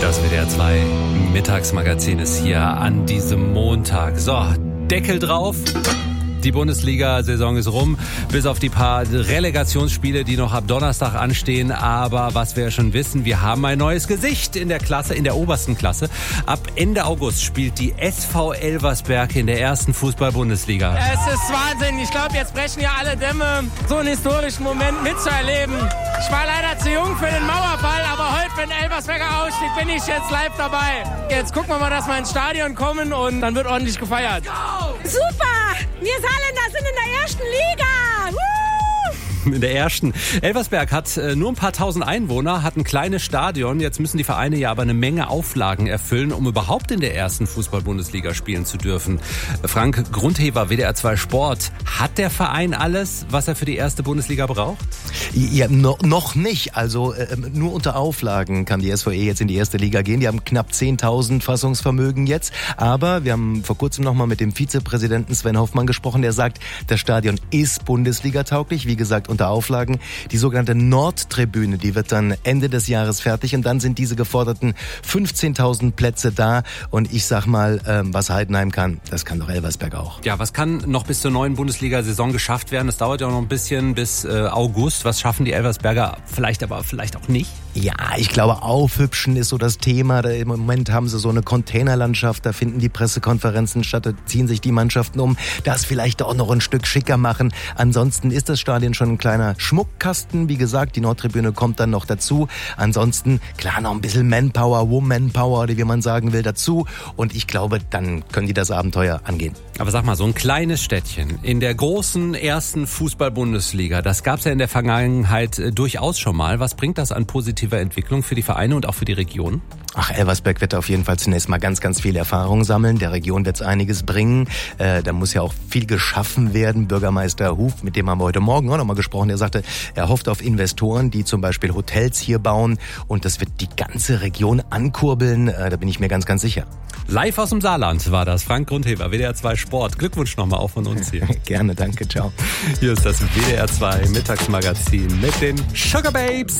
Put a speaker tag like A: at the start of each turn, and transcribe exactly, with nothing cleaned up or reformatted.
A: Das W D R zwei Mittagsmagazin ist hier an diesem Montag. So, Deckel drauf. Die Bundesliga-Saison ist rum, bis auf die paar Relegationsspiele, die noch ab Donnerstag anstehen. Aber was wir ja schon wissen, wir haben ein neues Gesicht in der Klasse, in der obersten Klasse. Ab Ende August spielt die S V Elversberg in der ersten Fußball-Bundesliga.
B: Es ist Wahnsinn. Ich glaube, jetzt brechen ja alle Dämme, so einen historischen Moment mitzuerleben. Ich war leider zu jung für den Mauerball, aber heute, wenn Elversberger aussteht, bin ich jetzt live dabei. Jetzt gucken wir mal, dass wir ins Stadion kommen und dann wird ordentlich gefeiert.
C: Super! Wir Saarländer sind in der ersten Liga! Woo!
A: In der ersten. Elversberg hat äh, nur ein paar tausend Einwohner, hat ein kleines Stadion. Jetzt müssen die Vereine ja aber eine Menge Auflagen erfüllen, um überhaupt in der ersten Fußball-Bundesliga spielen zu dürfen. Frank Grundhever, W D R zwei Sport. Hat der Verein alles, was er für die erste Bundesliga braucht?
D: Ja, no, noch nicht. Also äh, nur unter Auflagen kann die S V E jetzt in die erste Liga gehen. Die haben knapp zehntausend Fassungsvermögen jetzt. Aber wir haben vor kurzem noch mal mit dem Vizepräsidenten Sven Hoffmann gesprochen. Der sagt, das Stadion ist Bundesliga-tauglich. Wie gesagt, unter Auflagen. Die sogenannte Nordtribüne, die wird dann Ende des Jahres fertig und dann sind diese geforderten fünfzehntausend Plätze da. Und ich sag mal, ähm, was Heidenheim kann, das kann doch Elversberg auch.
A: Ja, was kann noch bis zur neuen Bundesliga-Saison geschafft werden? Das dauert ja noch ein bisschen bis äh, August. Was schaffen die Elversberger vielleicht, aber vielleicht auch nicht?
D: Ja, ich glaube, aufhübschen ist so das Thema. Da im Moment haben sie so eine Containerlandschaft, da finden die Pressekonferenzen statt, da ziehen sich die Mannschaften um. Das vielleicht auch noch ein Stück schicker machen. Ansonsten ist das Stadion schon ein kleiner Schmuckkasten. Wie gesagt, die Nordtribüne kommt dann noch dazu. Ansonsten, klar, noch ein bisschen Manpower, Womanpower, oder wie man sagen will, dazu. Und ich glaube, dann können die das Abenteuer angehen.
A: Aber sag mal, so ein kleines Städtchen in der großen ersten Fußball-Bundesliga, das gab's ja in der Vergangenheit äh, durchaus schon mal. Was bringt das an positiver Entwicklung für die Vereine und auch für die Region?
D: Ach, Elversberg wird auf jeden Fall zunächst mal ganz, ganz viel Erfahrung sammeln. Der Region wird es einiges bringen. Äh, da muss ja auch viel geschaffen werden. Bürgermeister Huf, mit dem haben wir heute Morgen auch noch mal gesprochen, der sagte, er hofft auf Investoren, die zum Beispiel Hotels hier bauen. Und das wird die ganze Region ankurbeln. Äh, da bin ich mir ganz, ganz sicher.
A: Live aus dem Saarland war das. Frank Grundhever, W D R zwei Sport. Glückwunsch nochmal auch von uns hier.
D: Gerne, danke, ciao.
A: Hier ist das W D R zwei Mittagsmagazin mit den Sugar Babes.